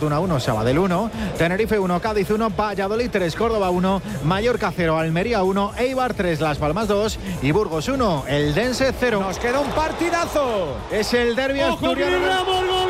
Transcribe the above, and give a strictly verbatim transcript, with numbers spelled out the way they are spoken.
Fortuna uno, Sabadell uno, Tenerife uno, Cádiz uno, Valladolid tres, Córdoba uno, Mallorca cero, Almería uno, Eibar tres, Las Palmas dos y Burgos uno, Eldense cero. Nos queda un partidazo. Es el derbi asturiano.